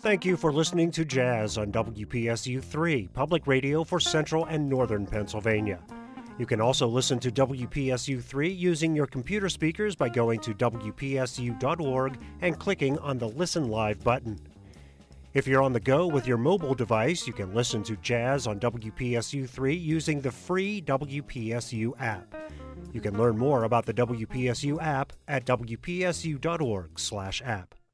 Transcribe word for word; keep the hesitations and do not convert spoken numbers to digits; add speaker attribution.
Speaker 1: Thank you for listening to Jazz on W P S U three, public radio for Central and Northern Pennsylvania. You can also listen to W P S U three using your computer speakers by going to W P S U dot org and clicking on the Listen Live button. If you're on the go with your mobile device, you can listen to Jazz on W P S U three using the free W P S U app. You can learn more about the W P S U app at W P S U dot org slash app.